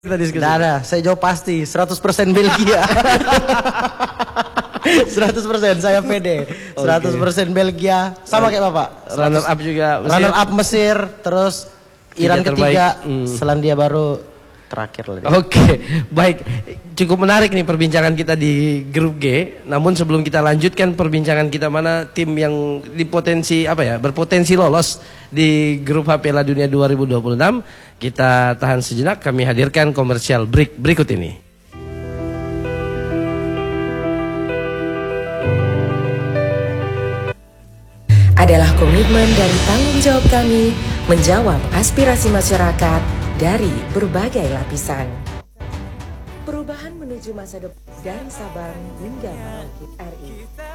Kita diskusi. Tidak ada, saya jawab pasti 100% Belgia. 100% saya pede. 100% Belgia. Sama kayak Bapak. Runner up juga Mesir. Runner up Mesir, terus Iran terbaik. ketiga, Selandia Baru terakhir lah. Oke, baik. Cukup menarik nih perbincangan kita di grup G. Namun sebelum kita lanjutkan perbincangan kita, mana tim yang berpotensi lolos di grup H Piala Dunia 2026, kita tahan sejenak, kami hadirkan komersial break berikut ini. Adalah komitmen dan tanggung jawab kami menjawab aspirasi masyarakat dari berbagai lapisan. Perubahan menuju masa depan dari Sabang hingga Merauke RI.